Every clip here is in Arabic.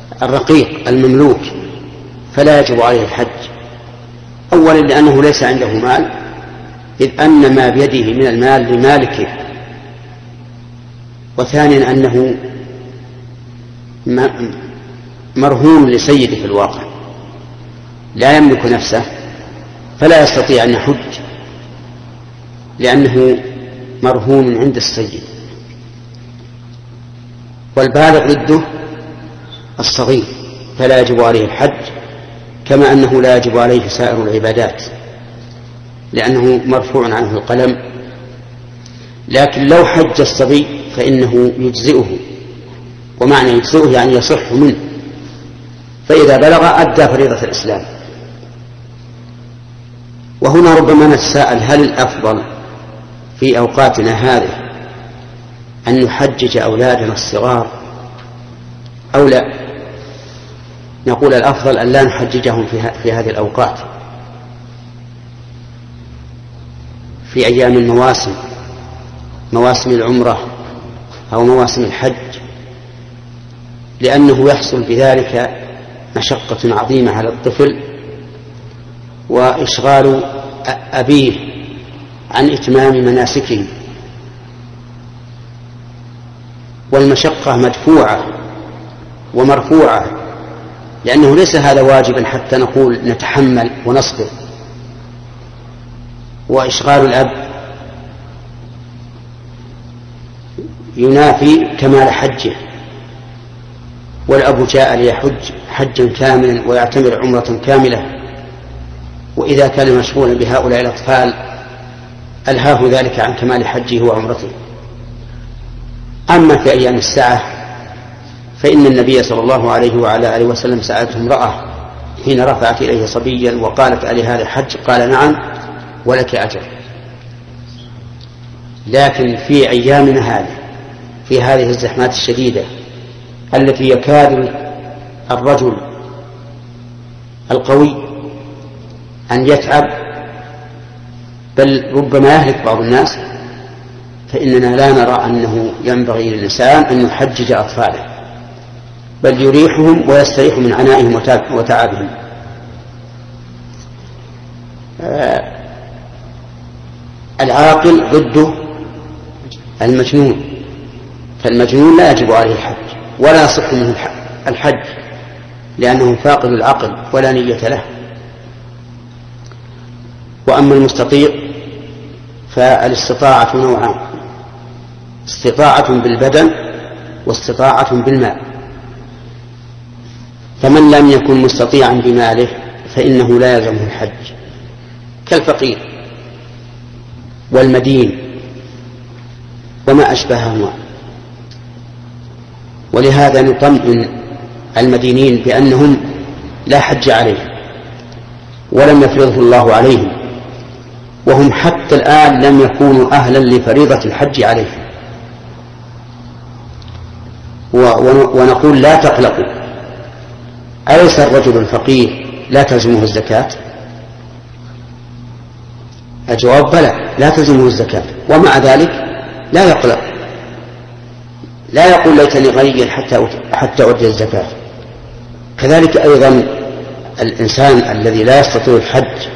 الرقيق المملوك فلا يجب عليه الحج، أولا لأنه ليس عنده مال، إذ أن ما بيده من المال لمالكه، وثانيا أنه مرهون لسيده في الواقع لا يملك نفسه فلا يستطيع أن يحج لأنه مرهون عند السيد. والبالغ ضده الصغير فلا يجب عليه الحج، كما أنه لا يجب عليه سائر العبادات لأنه مرفوع عنه القلم. لكن لو حج الصبي فإنه يجزئه، ومعنى يجزئه يعني يصح منه، فإذا بلغ أدى فريضة الإسلام. وهنا ربما نتساءل هل الأفضل في أوقاتنا هذه أن نحجج أولادنا الصغار أو لا؟ نقول الأفضل أن لا نحججهم في هذه الأوقات، في أيام المواسم، مواسم العمرة أو مواسم الحج، لأنه يحصل بذلك مشقة عظيمة على الطفل وإشغال أبيه عن إتمام مناسكه، والمشقة مدفوعة ومرفوعة، لأنه ليس هذا واجبا حتى نقول نتحمل ونصبر. وإشغال الأب ينافي كمال حجه، والأب جاء ليحج حجا كاملا ويعتمر عمرة كاملة، وإذا كان مشغولا بهؤلاء الأطفال ألهاه ذلك عن كمال حجه وعمرته. أما في أيام السعة فإن النبي صلى الله عليه وعلى آله وسلم سألته امرأة حين رفعت إليه صبيا وقالت ألي هذا حج؟ قال نعم ولك أجر. لكن في أيامنا هذه في هذه الزحمات الشديدة التي يكاد الرجل القوي أن يتعب بل ربما يهلك بعض الناس، فإننا لا نرى أنه ينبغي للإنسان أن يحجج أطفاله، بل يريحهم ويستريح من عنائهم وتعبهم. العاقل ضده المجنون، فالمجنون لا يجب عليه الحج ولا يصح منه الحج لأنه فاقد العقل ولا نية له. وأما المستطيع فالاستطاعة نوعان: استطاعة بالبدن واستطاعة بالمال. فمن لم يكن مستطيعا بماله فإنه لا يلزمه الحج، كالفقير والمدين وما أشبههما. ولهذا نطمئن المدينين بأنهم لا حج عليهم ولم يفرضه الله عليهم، وهم حتى الآن لم يكونوا أهلا لفريضة الحج عليهم. ونقول لا تقلقوا، أليس الرجل الفقير لا تلزمه الزكاة؟ الجواب بلى، لا تلزمه الزكاة، ومع ذلك لا يقلق، لا يقول ليتني غنيا حتى أؤدي الزكاة. كذلك أيضا الإنسان الذي لا يستطيع الحج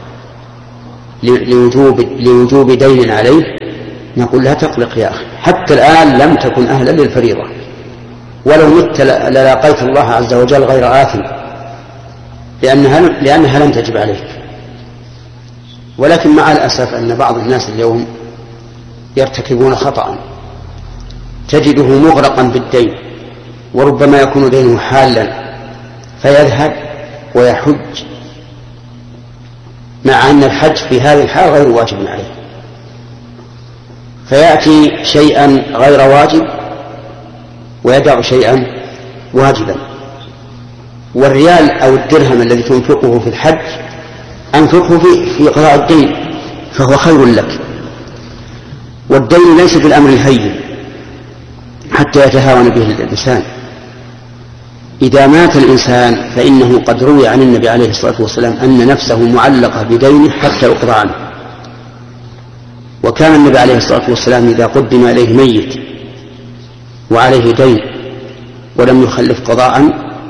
لوجوب دين عليه نقول لا تقلق يا أخي، حتى الآن لم تكن أهلا للفريضة، ولو مت للاقيت الله عز وجل غير آثم، لأنها لم تجب عليك. ولكن مع الأسف أن بعض الناس اليوم يرتكبون خطأ، تجده مغرقا بالدين، وربما يكون دينه حالا فيذهب ويحج، مع أن الحج في هذه الحال غير واجب عليه، فيأتي شيئا غير واجب ويدع شيئا واجبا. والريال أو الدرهم الذي تنفقه في الحج أنفقه في قضاء الدين فهو خير لك، والدين ليس بالأمر الهين حتى يتهاون به الإنسان. إذا مات الإنسان فإنه قد روي عن النبي عليه الصلاة والسلام أن نفسه معلقة بدينه حتى يقضى عنه، وكان النبي عليه الصلاة والسلام إذا قدم إليه ميت وعليه دين ولم يخلف قضاء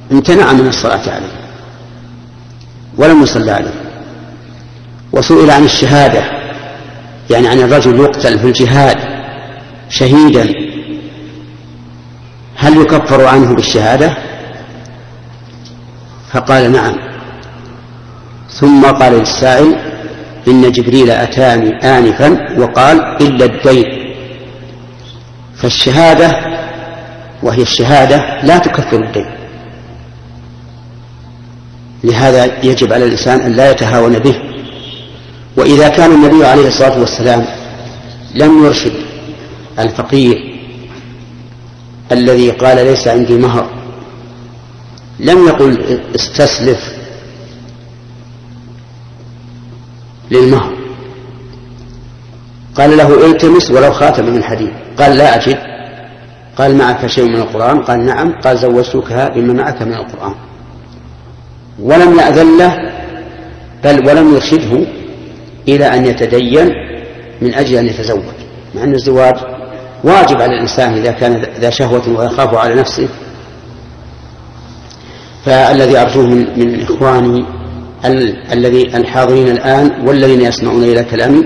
امتنع من الصلاة عليه ولم يصلى عليه. وسئل عن الشهادة، يعني عن الرجل يقتل في الجهاد شهيدا هل يكفر عنه بالشهادة؟ فقال نعم. ثم قال للسائل إن جبريل أتاني آنفا وقال إلا الدين. فالشهادة وهي الشهادة لا تكفر الدين، لهذا يجب على الإنسان أن لا يتهاون به. وإذا كان النبي عليه الصلاة والسلام لم يرشد الفقير الذي قال ليس عندي مهر، لم يقل استسلف للمهر، قال له التمس ولو خاتم من حديد، قال لا أجد، قال معك شيء من القرآن؟ قال نعم، قال زوجتكها بما معك من القرآن. ولم يأذن له بل ولم يرشده إلى أن يتدين من أجل أن يتزوج، مع أن الزواج واجب على الإنسان إذا كان ذا شهوة ويخاف على نفسه. فالذي أرجوه من إخواني الذي الحاضرين الآن والذين يسمعون إلى كلامي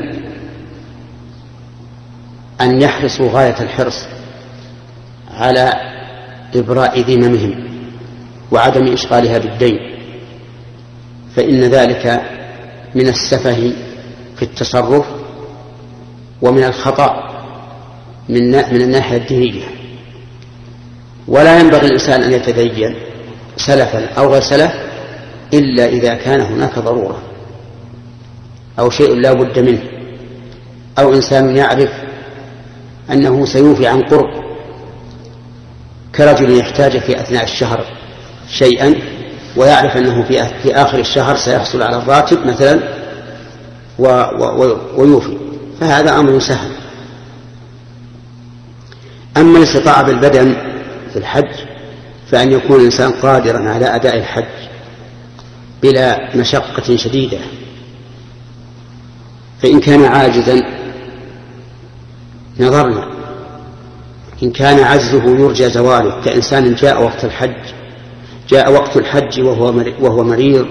أن يحرصوا غاية الحرص على إبراء ذممهم وعدم إشغالها بالدين، فإن ذلك من السفه في التصرف ومن الخطأ من الناحية الدينية. ولا ينبغي الإنسان أن يتدين سلفا أو غير سلف إلا إذا كان هناك ضرورة أو شيء لا بد منه، أو إنسان يعرف أنه سيوفي عن قرب، كرجل يحتاج في أثناء الشهر شيئا ويعرف أنه في آخر الشهر سيحصل على الراتب مثلا ويوفي، فهذا أمر سهل. أما الاستطاعة بالبدن في الحج فأن يكون الإنسان قادرا على أداء الحج بلا مشقة شديدة، فإن كان عاجزا نظرنا، إن كان عجزه يرجى زواله كإنسان جاء وقت الحج وهو مريض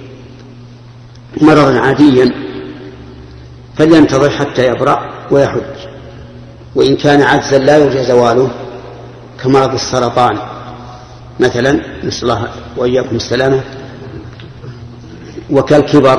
مرضا عاديا فلينتظر حتى يبرأ ويحج. وإن كان عجزا لا يرجى زواله كمرض السرطان مثلا، نسأل الله وإياكم السلامة، وكالكبر،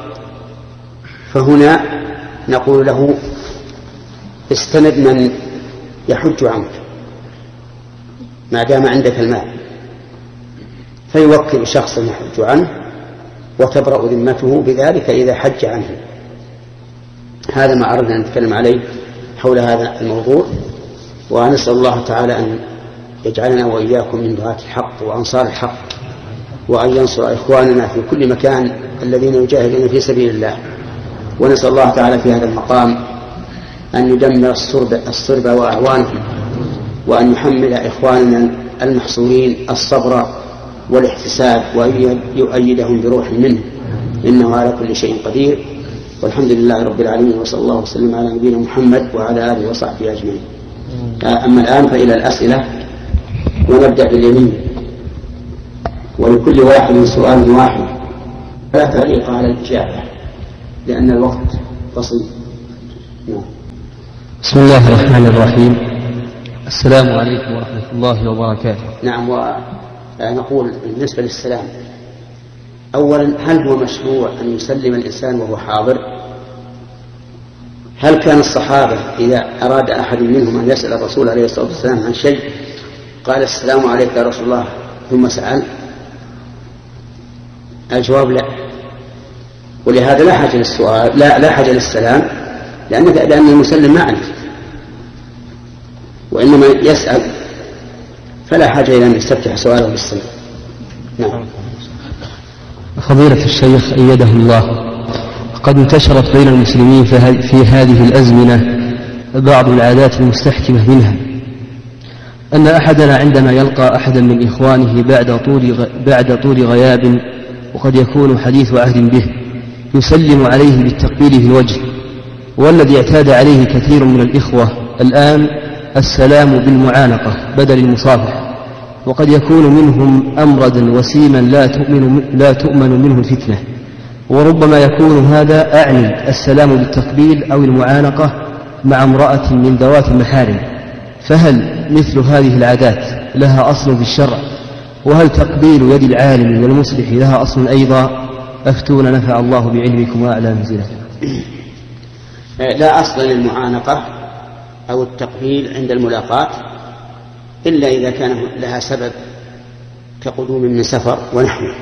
فهنا نقول له استند من يحج عنك ما دام عندك المال، فيوكل شخصا يحج عنه وتبرأ ذمته بذلك إذا حج عنه. هذا ما أردنا أن نتكلم عليه حول هذا الموضوع، ونسأل الله تعالى أن يجعلنا وإياكم من دعاة الحق وأنصار الحق، وأن ينصر إخواننا في كل مكان الذين يجاهدون في سبيل الله. ونسأل الله تعالى في هذا المقام أن يدمر الصرب وأعوانهم، وأن يحمل إخواننا المحصورين الصبر والاحتساب، وأن يؤيدهم بروح منه، إنه على كل شيء قدير. والحمد لله رب العالمين، وصلى الله وسلم على نبينا محمد وعلى آله وصحبه أجمعين. أما الآن فإلى الأسئلة، ونبدأ باليمين، ولكل واحد سؤال واحد فلا تعليق على الإجابة لأن الوقت بسيط. بسم الله الرحمن الرحيم. السلام عليكم ورحمة الله وبركاته. نعم، ونقول بالنسبة للسلام أولا، هل هو مشروع أن يسلم الإنسان وهو حاضر؟ هل كان الصحابة إذا أراد أحد منهم أن يسأل الرسول عليه الصلاة والسلام عن شيء قال السلام عليك يا رسول الله ثم سأل؟ الجواب لا، ولهذا لا حاجة للسؤال، لا حاجة للسلام، لأن المسلم ما عرف، وإنما يسأل، فلا حاجة إلى أن يستفتح سؤاله بالسلام. نعم. فضيلة الشيخ أيده الله، قد انتشرت بين المسلمين في هذه الأزمنة بعض العادات المستحكمة منها أن أحدنا عندما يلقى أحدا من إخوانه بعد طول غياب وقد يكون حديث عهد به يسلم عليه بالتقبيل في الوجه، والذي اعتاد عليه كثير من الإخوة الآن السلام بالمعانقة بدل المصافحة، وقد يكون منهم أمردا وسيما لا تؤمن منه الفتنة، وربما يكون هذا أعني السلام بالتقبيل أو المعانقة مع امرأة من ذوات المحارم، فهل مثل هذه العادات لها أصل في الشرع؟ وهل تقبيل يد العالم والمصلح لها أصل أيضا؟ أفتونا نفع الله بعلمكم وأعلى منزلكم. لا أصل للمعانقة أو التقبيل عند الملاقاة إلا إذا كان لها سبب كقدوم من سفر ونحوه.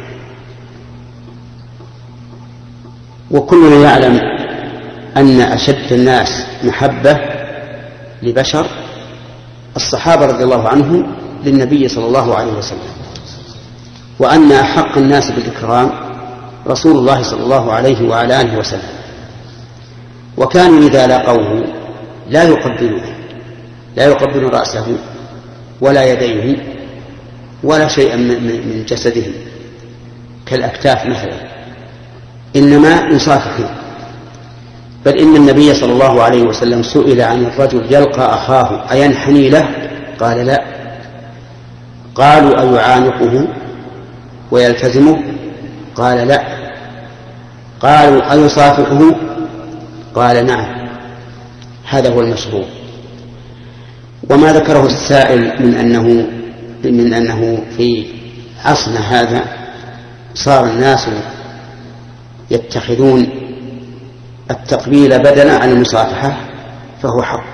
وكلنا يعلم أن أشد الناس محبة لبشر الصحابة رضي الله عنهم للنبي صلى الله عليه وسلم، وأن أحق الناس بالإكرام رسول الله صلى الله عليه وعلى آله وسلم، وكانوا إذا لقوه لا يقبلون رأسه ولا يديه ولا شيئا من جسده كالأكتاف مثلا، إنما يصافحون. بل إن النبي صلى الله عليه وسلم سئل عن الرجل يلقى أخاه أينحني له؟ قال لا. قالوا أيعانقه ويلتزمه؟ قال لا. قالوا أيصافحه؟ قال نعم. هذا هو المشروع. وما ذكره السائل من أنه في عصرنا هذا صار الناس يتخذون التقبيل بدلا عن المصافحة فهو حق،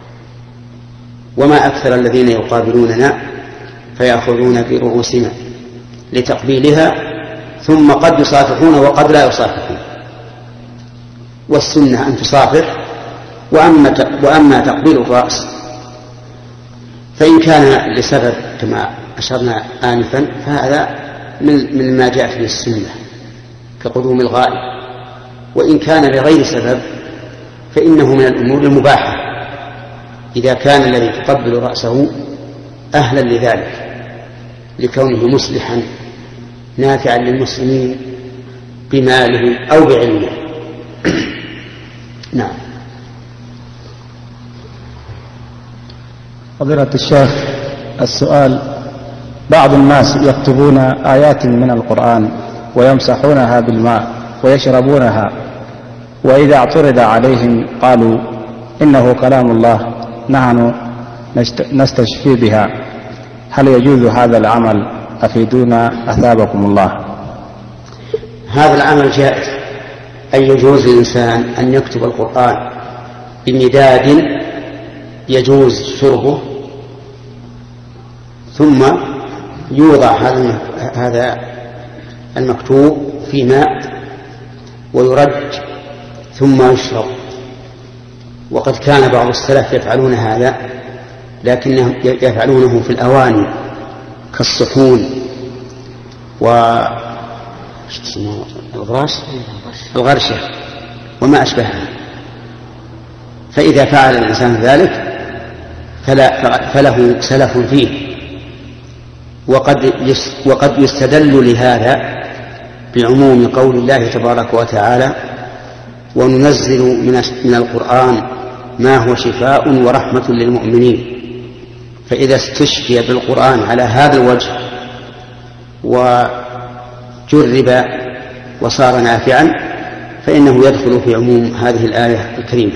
وما أكثر الذين يقابلوننا فيأخذون برؤوسنا لتقبيلها ثم قد يصافحون وقد لا يصافحون. والسنة أن تصافح، وأما تقبيل الرأس فإن كان لسبب كما أشرنا آنفا فهذا من ما جاء في السنة كقدوم الغائب، وإن كان لغير سبب فإنه من الأمور المباحة إذا كان الذي يقبل رأسه أهلا لذلك لكونه مصلحا نافعا للمسلمين بماله أو بعلمه. نعم. فضيلة الشيخ، السؤال: بعض الناس يكتبون آيات من القرآن ويمسحونها بالماء ويشربونها، وإذا اعترض عليهم قالوا إنه كلام الله نحن نستشفي بها، هل يجوز هذا العمل؟ أفيدونا أثابكم الله. هذا العمل جائز، أي يجوز للإنسان أن يكتب القرآن بمداد يجوز شربه، ثم يوضع هذا المكتوب في ماء ويرج ثم يشرب. وقد كان بعض السلف يفعلون هذا، لكنهم يفعلونه في الأواني كالصحون الغرشة وما أشبهها. فإذا فعل الإنسان ذلك فله سلف فيه. وقد يستدل لهذا بعموم قول الله تبارك وتعالى: وننزل من القرآن ما هو شفاء ورحمة للمؤمنين. فإذا استشفي بالقرآن على هذا الوجه وجرب وصار نافعا فإنه يدخل في عموم هذه الآية الكريمة.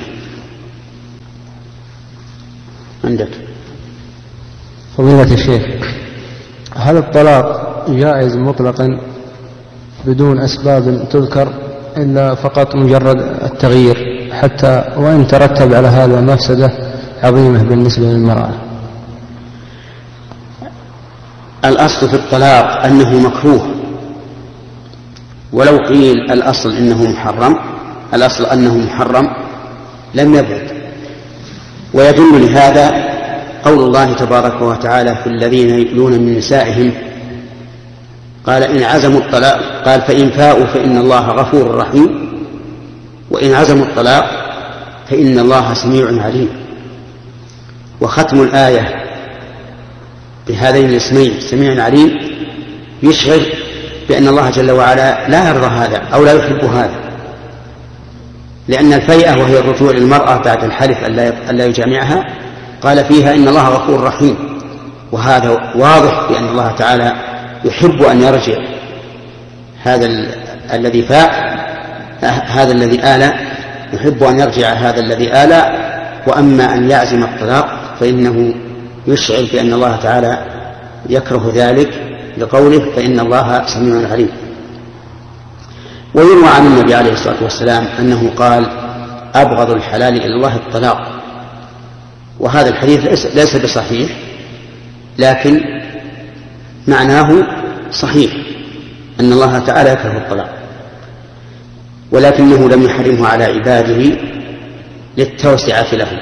عندك. فضيلة الشيخ، هل الطلاق جائز مطلقا بدون أسباب تذكر إلا فقط مجرد التغيير، حتى وإن ترتب على هذا مفسدة عظيمة بالنسبة للمرأة؟ الأصل في الطلاق أنه مكروه، ولو قيل الأصل أنه محرم لم يبعد. ويدل لهذا قول الله تبارك وتعالى في الذين يؤلون من نسائهم قال إن عزموا الطلاق، قال فإن فاءوا فإن الله غفور رحيم، وإن عزموا الطلاق فإن الله سميع عليم. وختم الآية بهذين الاسمين سميع عليم يشعر بأن الله جل وعلا لا يرضى هذا أو لا يحب هذا، لأن الفيئة وهي الرجوع للمرأة بعد الحلف ألا يجامعها قال فيها إن الله غفور رحيم، وهذا واضح بأن الله تعالى يحب أن يرجع هذا الذي فاء، هذا الذي آلى، يحب أن يرجع هذا الذي آلى. وأما أن يعزم الطلاق فإنه يشعر بأن الله تعالى يكره ذلك لقوله فإن الله سميع عليم. ويروى عن النبي عليه الصلاة والسلام أنه قال أبغض الحلال إلى الله الطلاق، وهذا الحديث ليس بصحيح، لكن معناه صحيح أن الله تعالى يكره الطلاق، ولكنه لم يحرمه على عباده للتوسعة له.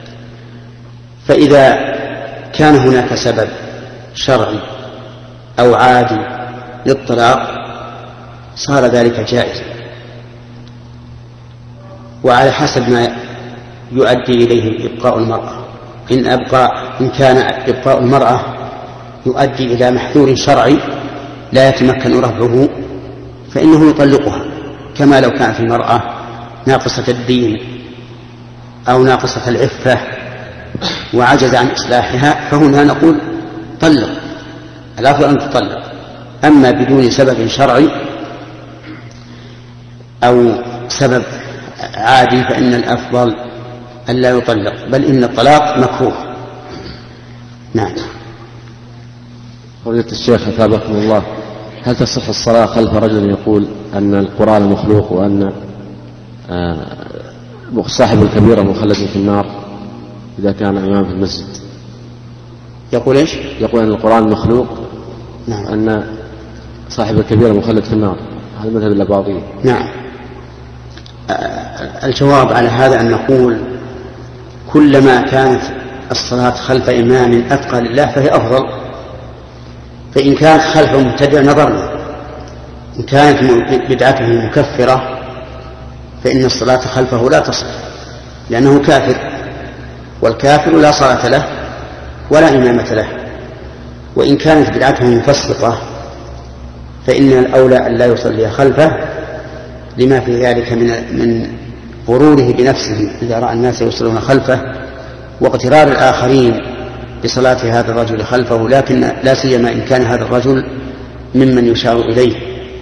فإذا كان هناك سبب شرعي أو عادي للطلاق صار ذلك جائزا، وعلى حسب ما يؤدي إليه إبقاء المرأة. إن كان إبقاء المرأة يؤدي إلى محذور شرعي لا يتمكن رفعه فإنه يطلقها، كما لو كانت المرأة ناقصة الدين أو ناقصة العفة وعجز عن إصلاحها، فهنا نقول طلق، الأفضل أن تطلق. أما بدون سبب شرعي أو سبب عادي فإن الأفضل أن لا يطلق، بل إن الطلاق مكروه. نعم. فضيلة الشيخ أثابكم الله، هل تصح الصلاة خلف رجل يقول أن القرآن مخلوق وأن صاحب الكبيرة مخلد في النار إذا كان إمام في المسجد؟ يقول إيش؟ يقول أن القرآن مخلوق. نعم. أن صاحب الكبيرة مخلد في النار، هذا مذهب الأباضية. نعم. الجواب على هذا أن نقول كلما كانت الصلاة خلف إمام أتقى لله فهي أفضل. فإن كانت خلف مبتدع نظرنا، إن كانت بدعته مكفرة فإن الصلاة خلفه لا تصح، لأنه كافر، والكافر لا صلاة له ولا إمامة له. وإن كانت بدعته مفسقة فإن الأولى أن لا يصلي خلفه، لما في ذلك من غروره بنفسه إذا رأى الناس يصلون خلفه، واغترار الآخرين بصلاة هذا الرجل خلفه، لكن لا سيما إن كان هذا الرجل ممن يشار إليه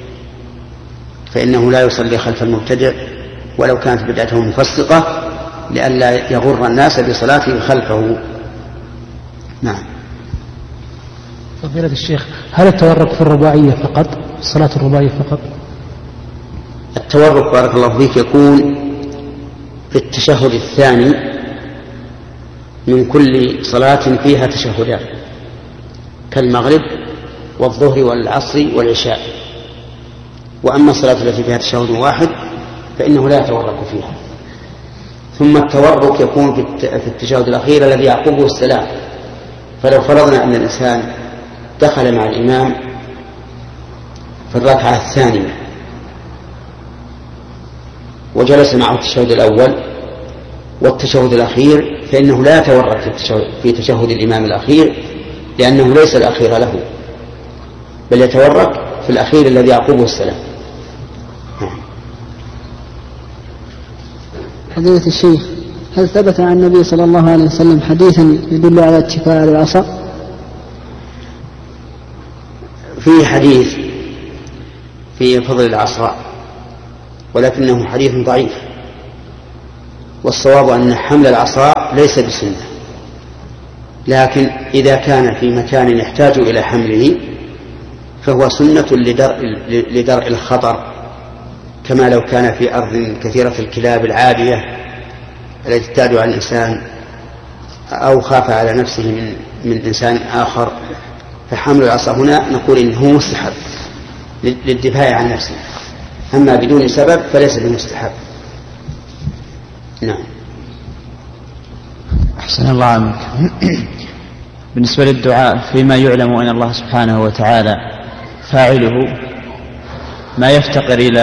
فإنه لا يصلي خلف المبتدع ولو كانت بدعته مفسقة، لئلا يغر الناس بصلاته خلفه. نعم. فضيلة الشيخ، هل التورك في الرباعية فقط، الصلاة الرباعية فقط؟ التورك بارك الله فيك يكون في التشهد الثاني من كل صلاة فيها تشهدان، كالمغرب والظهر والعصر والعشاء. وأما الصلاة التي فيها تشهد واحد فإنه لا يتورك فيها. ثم التورك يكون في التشهد الأخير الذي يعقبه السلام. فلو فرضنا أن الإنسان دخل مع الإمام في الركعة الثانية وجلس معه التشهد الأول والتشهد الأخير، فإنه لا يتورك في تشهد الإمام الأخير، لأنه ليس الأخير له، بل يتورك في الأخير الذي يعقبه السلام. فضيلة الشيخ، هل ثبت عن النبي صلى الله عليه وسلم حديثا يدل على اتكاء على العصا؟ في حديث في فضل العصا ولكنه حديث ضعيف، والصواب أن حمل العصا ليس بسنة، لكن إذا كان في مكان يحتاج إلى حمله فهو سنة لدرء الخطر، كما لو كان في أرض كثيرة الكلاب العادية التي تعدو على الإنسان أو خاف على نفسه من إنسان آخر، فحمل العصا هنا نقول إنه مستحب للدفاع عن نفسه، أما بدون سبب فليس بمستحب. نعم. أحسن الله عنك. بالنسبة للدعاء فيما يعلم أن الله سبحانه وتعالى فاعله ما يفتقر إلى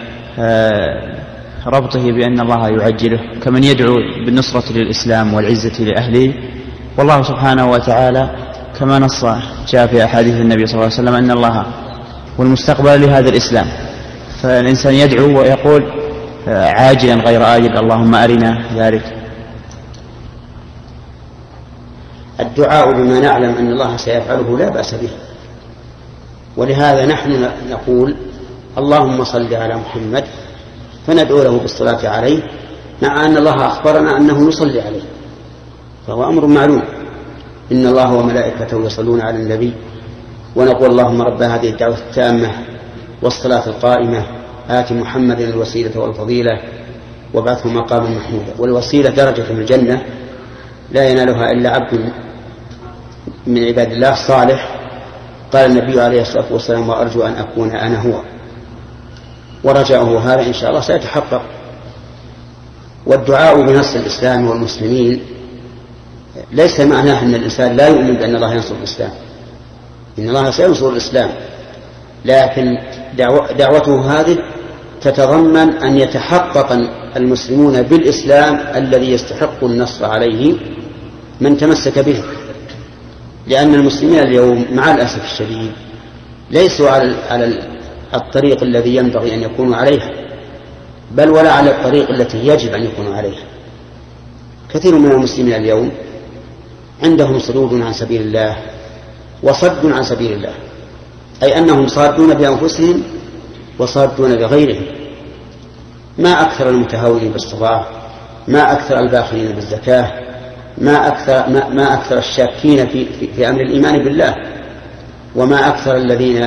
ربطه بأن الله يعجله، كمن يدعو بالنصرة للإسلام والعزة لأهله، والله سبحانه وتعالى كما نص جاء في أحاديث النبي صلى الله عليه وسلم أن الله هو المستقبل لهذا الإسلام، فالإنسان يدعو ويقول عاجلا غير آجل اللهم أرنا ذلك. الدعاء بما نعلم أن الله سيفعله لا بأس به، ولهذا نحن نقول اللهم صل على محمد، فندعو له بالصلاة عليه، مع أن الله أخبرنا أنه يصلي عليه، فهو أمر معلوم. إن الله وملائكته يصلون على النبي، ونقول اللهم رب هذه الدعوة التامة والصلاة القائمة آت محمد الوسيلة والفضيلة وابعثه مقاما محمودا. والوسيلة درجة في الجنة لا ينالها إلا عبد من عباد الله صالح. قال النبي عليه الصلاة والسلام وأرجو أن أكون أنا هو، ورجعه هذا إن شاء الله سيتحقق. والدعاء بنصر الإسلام والمسلمين ليس معناه أن الإنسان لا يؤمن بأن الله ينصر الإسلام، إن الله سينصر الإسلام، لكن دعوته هذه تتضمن أن يتحقق المسلمون بالإسلام الذي يستحق النصر عليه من تمسك به. لأن المسلمين اليوم مع الأسف الشديد ليسوا على الطريق الذي ينبغي أن يكونوا عليها، بل ولا على الطريق التي يجب أن يكونوا عليها. كثير من المسلمين اليوم عندهم صدود عن سبيل الله وصد عن سبيل الله، أي أنهم صادون بأنفسهم وصادون بغيرهم. ما أكثر المتهاونين بالصلاة، ما أكثر الباخلين بالزكاة، ما أكثر الشاكين في أمر الإيمان بالله، وما أكثر الذين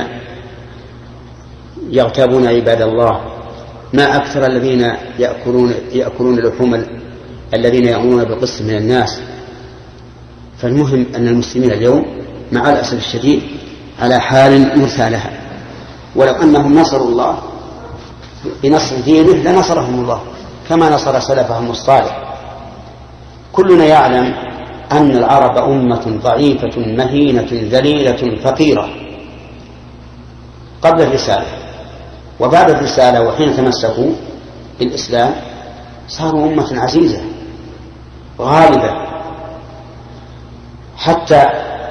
يغتابون عباد الله، ما أكثر الذين يأكلون لحوم الذين يأمرون بالقسط من الناس. فالمهم أن المسلمين اليوم مع الأسف الشديد على حال مرثى لها، ولو أنهم نصروا الله بنصر دينه لنصرهم الله كما نصر سلفهم الصالح. كلنا يعلم أن العرب أمة ضعيفة مهينة ذليلة فقيرة قبل الرسالة، وبعد الرسالة وحين تمسكوا بالإسلام صاروا أمة عزيزة غالبة، حتى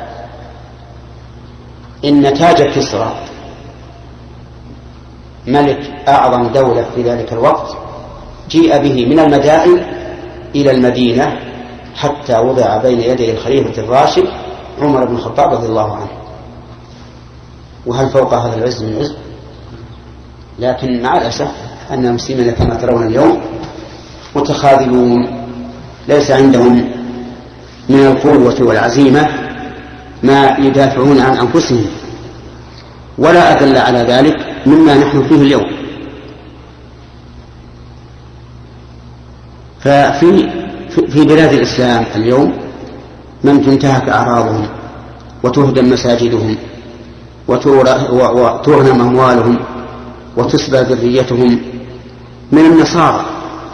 إن تاج كسرى ملك أعظم دولة في ذلك الوقت جيء به من المدائن إلى المدينة حتى وضع بين يدي الخليفة الراشد عمر بن الخطاب رضي الله عنه. وهل فوق هذا العز من عز؟ لكن مع الأسف أن المسلمين كما ترون اليوم متخاذلون، ليس عندهم من القوة والعزيمة ما يدافعون عن أنفسهم، ولا أدل على ذلك مما نحن فيه اليوم. ففي بلاد الإسلام اليوم من تنتهك أعراضهم وتهدم مساجدهم وتغنم أموالهم وتسبى ذريتهم من النصارى،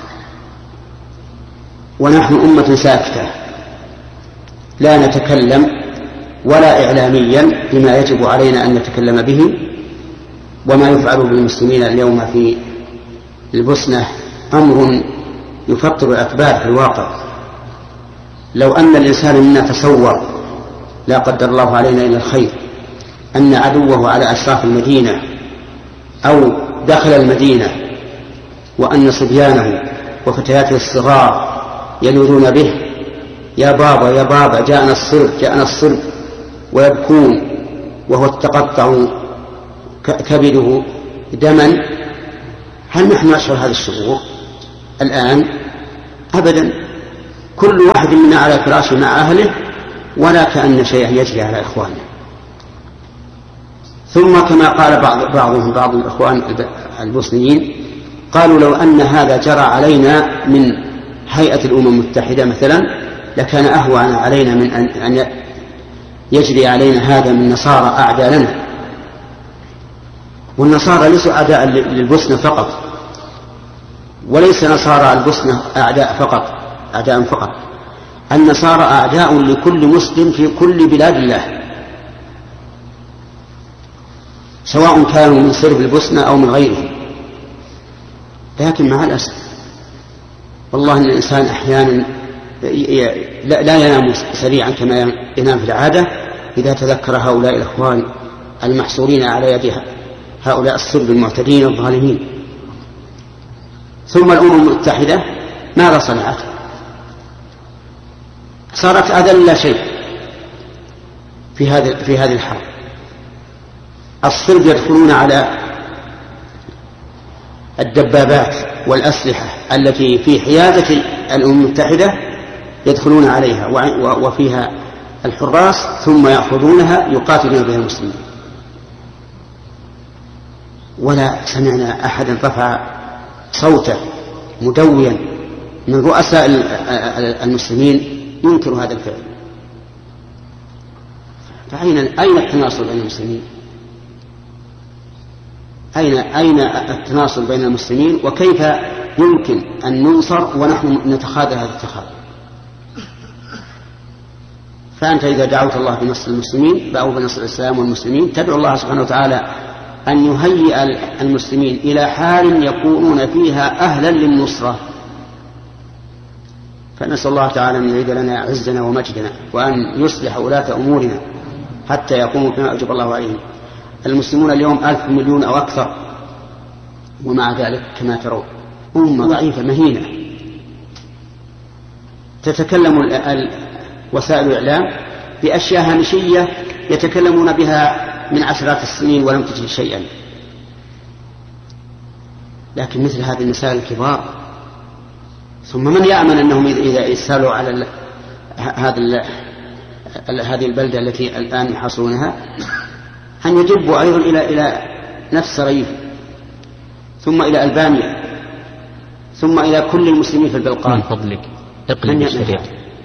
ونحن أمة ساكتة لا نتكلم ولا إعلاميا بما يجب علينا أن نتكلم به. وما يفعل بالمسلمين اليوم في البوسنة أمر يفطر الأكباد في الواقع. لو أن الإنسان منا تصور لا قدر الله علينا إلا الخير أن عدوه على أشراف المدينة أو دخل المدينة، وأن صبيانه وفتياته الصغار يلوذون به يا بابا يا بابا جاءنا الصرب جاءنا الصرب، ويبكون وهو تقطع كبده دما، هل نحن نشعر هذا الشعور الآن؟ أبدا. كل واحد منا على فراشه مع أهله ولا كأن شيئا يجري على إخوانه. ثم كما قال بعض الإخوان البوسنيين قالوا لو أن هذا جرى علينا من هيئة الأمم المتحدة مثلا لكان أهون علينا من أن يجري علينا هذا من نصارى أعداء لنا. والنصارى ليسوا أعداء للبوسنة فقط، وليس نصارى البوسنة أعداء فقط، النصارى أعداء لكل مسلم في كل بلاد الله، سواء كانوا من صرب البوسنة أو من غيرهم. لكن مع الأسف والله أن الإنسان أحيانا لا ينام سريعا كما ينام في العادة إذا تذكر هؤلاء الأخوان المحصورين على يد هؤلاء الصرب المعتدين الظالمين. ثم الأمم المتحدة ماذا صنعت؟ صارت أذل شيء في هذه الحرب. الصلب يدخلون على الدبابات والأسلحة التي في حيازة الأمم المتحدة، يدخلون عليها وفيها الحراس، ثم يأخذونها يقاتلون بها المسلمين. ولا سمعنا أحدا رفع صوته مدويا من رؤساء المسلمين ينكر هذا الفعل. فأين التناصر بين المسلمين؟ أين التناصر بين المسلمين؟ وكيف يمكن أن ننصر ونحن نتخاذل هذا التخاذل؟ فأنت إذا دعوت الله بنصر المسلمين أو بنصر الإسلام والمسلمين، تدعو الله سبحانه وتعالى أن يهيئ المسلمين إلى حال يكونون فيها أهلا للنصرة. فنسأل الله تعالى أن يعيد لنا عزنا ومجدنا، وأن يصلح ولاة أمورنا حتى يقوموا بما أوجب الله عليهم. المسلمون اليوم 1000 مليون أو أكثر، ومع ذلك كما ترون أمة ضعيفة مهينة. تتكلم وسائل الإعلام بأشياء هامشية يتكلمون بها من عشرات السنين ولم تجد شيئا، لكن مثل هذه المسائل الكبار، ثم من يأمن أنهم إذا يسالوا على هذه البلدة التي الآن يحاصرونها أن يجبوا أيضا إلى نفس ريف، ثم إلى ألبانيا، ثم إلى كل المسلمين في البلقان. من فضلك اقلب الشريعة.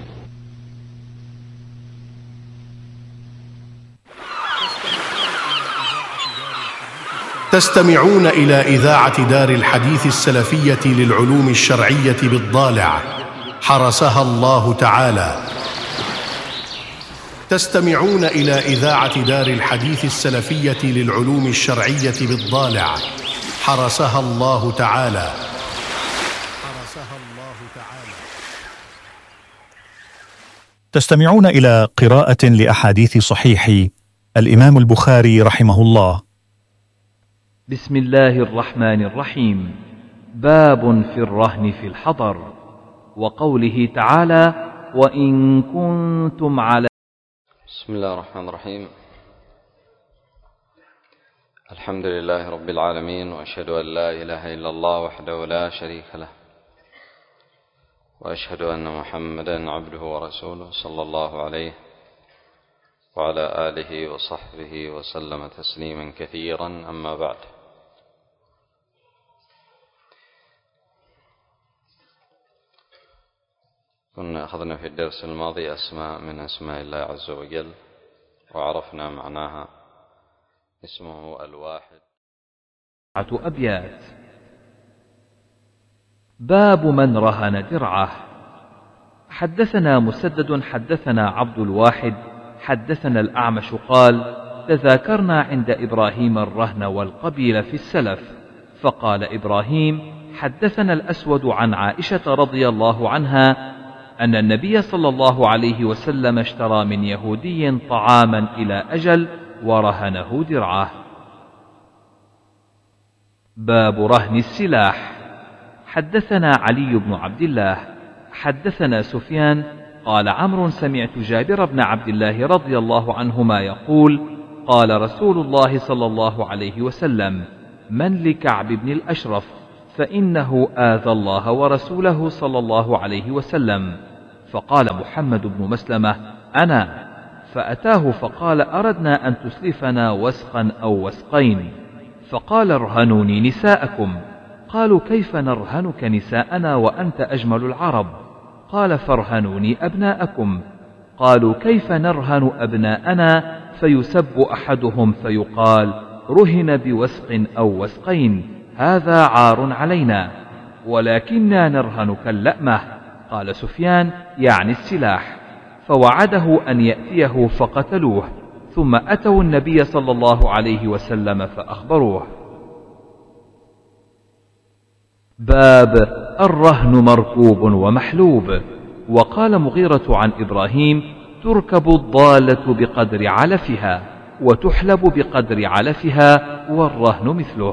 تستمعون إلى إذاعة دار الحديث السلفية للعلوم الشرعية بالضالع حرسها الله تعالى. تستمعون إلى إذاعة دار الحديث السلفية للعلوم الشرعية بالضالع حرسها الله تعالى. تستمعون إلى قراءة لأحاديث صحيح الإمام البخاري رحمه الله. بسم الله الرحمن الرحيم. باب في الرهن في الحضر، وقوله تعالى: وإن كنتم على. بسم الله الرحمن الرحيم. الحمد لله رب العالمين، وأشهد أن لا إله إلا الله وحده لا شريك له، وأشهد أن محمدا عبده ورسوله صلى الله عليه وعلى آله وصحبه وسلم تسليما كثيرا. أما بعد، كنا أخذنا في الدرس الماضي أسماء من أسماء الله عز وجل وعرفنا معناها. اسمه الواحد. أبيات. باب من رهن درعه. حدثنا مسدد حدثنا عبد الواحد حدثنا الأعمش قال: تذاكرنا عند إبراهيم الرهن والقبيل في السلف، فقال إبراهيم: حدثنا الأسود عن عائشة رضي الله عنها أن النبي صلى الله عليه وسلم اشترى من يهودي طعاما إلى أجل ورهنه درعه. باب رهن السلاح. حدثنا علي بن عبد الله حدثنا سفيان قال عمرو: سمعت جابر بن عبد الله رضي الله عنهما يقول: قال رسول الله صلى الله عليه وسلم: من لكعب بن الأشرف فإنه آذى الله ورسوله صلى الله عليه وسلم. فقال محمد بن مسلمة: أنا. فأتاه فقال: أردنا أن تسلفنا وسقا أو وسقين. فقال: ارهنوني نساءكم. قالوا: كيف نرهنك نساءنا وأنت أجمل العرب؟ قال: فارهنوني أبناءكم. قالوا: كيف نرهن أبناءنا؟ فيسب أحدهم فيقال: رهن بوسق أو وسقين، هذا عار علينا، ولكننا نرهنك اللأمة. قال سفيان: يعني السلاح. فوعده أن يأتيه فقتلوه، ثم أتوا النبي صلى الله عليه وسلم فأخبروه. باب الرهن مركوب ومحلوب. وقال مغيرة عن إبراهيم: تركب الضالة بقدر علفها، وتحلب بقدر علفها، والرهن مثله.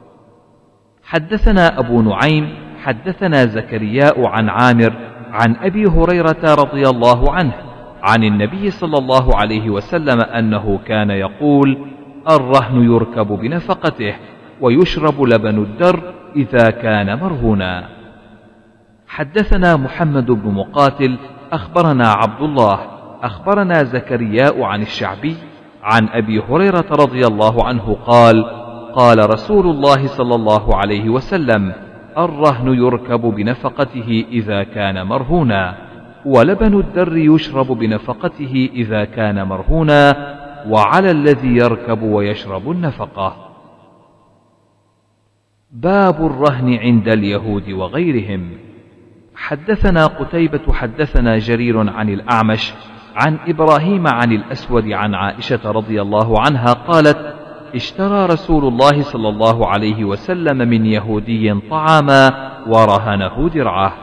حدثنا أبو نعيم حدثنا زكرياء عن عامر عن أبي هريرة رضي الله عنه عن النبي صلى الله عليه وسلم أنه كان يقول: الرهن يركب بنفقته ويشرب لبن الدر إذا كان مرهونا. حدثنا محمد بن مقاتل أخبرنا عبد الله أخبرنا زكرياء عن الشعبي عن أبي هريرة رضي الله عنه قال: قال رسول الله صلى الله عليه وسلم: الرهن يركب بنفقته إذا كان مرهونا، ولبن الدر يشرب بنفقته إذا كان مرهونا، وعلى الذي يركب ويشرب النفقة. باب الرهن عند اليهود وغيرهم. حدثنا قتيبة حدثنا جرير عن الأعمش عن إبراهيم عن الأسود عن عائشة رضي الله عنها قالت: اشترى رسول الله صلى الله عليه وسلم من يهودي طعاما ورهنه درعه.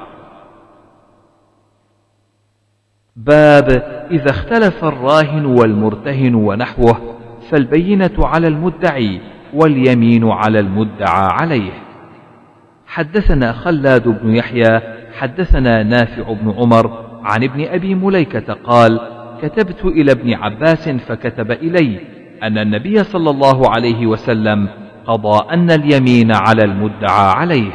باب إذا اختلف الراهن والمرتهن ونحوه فالبينة على المدعي واليمين على المدعى عليه. حدثنا خلاد بن يحيى حدثنا نافع بن عمر عن ابن أبي مليكة قال: كتبت إلى ابن عباس فكتب إلي أن النبي صلى الله عليه وسلم قضى أن اليمين على المدعى عليه.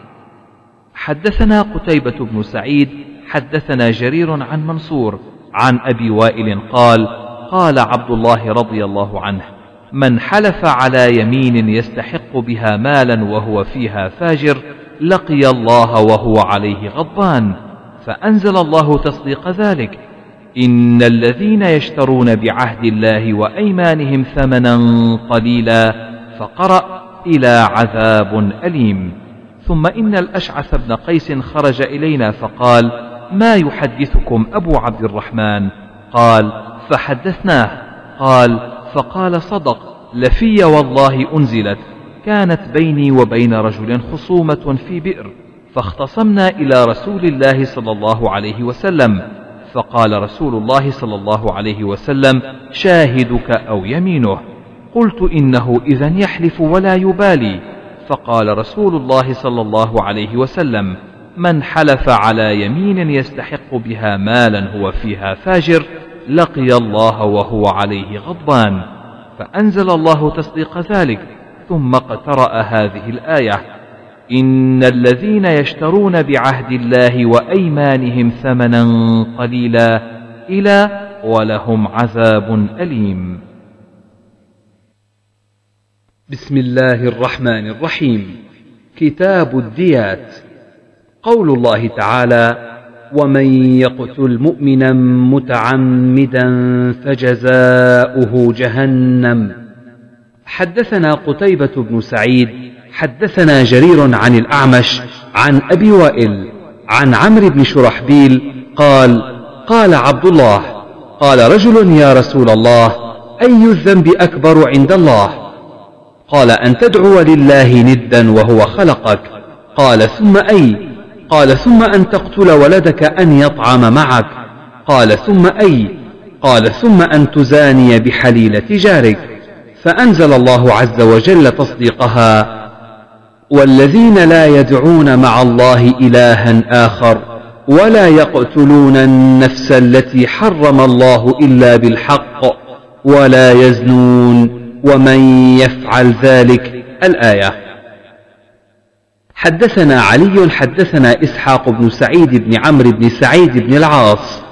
حدثنا قتيبة بن سعيد حدثنا جرير عن منصور عن أبي وائل قال: قال عبد الله رضي الله عنه: من حلف على يمين يستحق بها مالا وهو فيها فاجر لقي الله وهو عليه غضبان، فأنزل الله تصديق ذلك: إن الذين يشترون بعهد الله وأيمانهم ثمنا قليلا، فقرأ إلى عذاب أليم. ثم إن الأشعث بن قيس خرج إلينا فقال: ما يحدثكم أبو عبد الرحمن؟ قال: فحدثناه. قال: فقال: صدق، لفي والله أنزلت، كانت بيني وبين رجل خصومة في بئر، فاختصمنا إلى رسول الله صلى الله عليه وسلم، فقال رسول الله صلى الله عليه وسلم: شاهدك أو يمينه. قلت: إنه إذن يحلف ولا يبالي. فقال رسول الله صلى الله عليه وسلم: من حلف على يمين يستحق بها مالا هو فيها فاجر لقي الله وهو عليه غضبان، فأنزل الله تصديق ذلك، ثم اقترأ هذه الآية: إن الذين يشترون بعهد الله وأيمانهم ثمنا قليلا إلى ولهم عذاب أليم. بسم الله الرحمن الرحيم. كتاب الديات. قول الله تعالى: ومن يقتل مؤمنا متعمدا فجزاؤه جهنم. حدثنا قتيبة بن سعيد حدثنا جرير عن الأعمش عن أبي وائل عن عمرو بن شرحبيل قال: قال عبد الله: قال رجل: يا رسول الله، أي الذنب أكبر عند الله؟ قال: أن تدعو لله ندا وهو خلقك. قال: ثم أي؟ قال: ثم أن تقتل ولدك أن يطعم معك. قال: ثم أي؟ قال: ثم أن تزاني بحليلة جارك. فأنزل الله عز وجل تصديقها: والذين لا يدعون مع الله إلها آخر ولا يقتلون النفس التي حرم الله إلا بالحق ولا يزنون ومن يفعل ذلك. الآية. حدثنا علي حدثنا إسحاق بن سعيد بن عمرو بن سعيد بن العاص